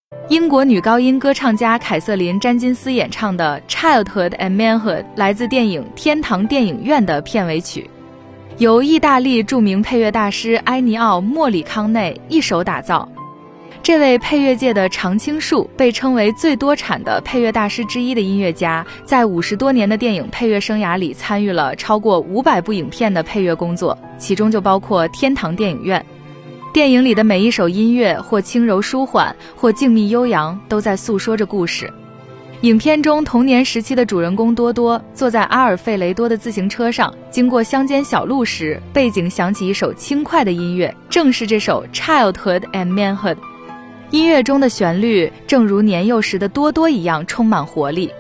英国女高音歌唱家凯瑟琳·詹金斯演唱的《Childhood and Manhood》来自电影《天堂电影院》的片尾曲，由意大利著名配乐大师埃尼奥·莫里康内一手打造。这位配乐界的常青树，被称为最多产的配乐大师之一的音乐家，在50多年的电影配乐生涯里，参与了超过500部影片的配乐工作，其中就包括《天堂电影院》。电影里的每一首音乐，或轻柔舒缓，或静谧悠扬，都在诉说着故事。影片中童年时期的主人公多多坐在阿尔费雷多的自行车上，经过乡间小路时，背景响起一首轻快的音乐，正是这首 Childhood and Manhood。音乐中的旋律正如年幼时的多多一样充满活力。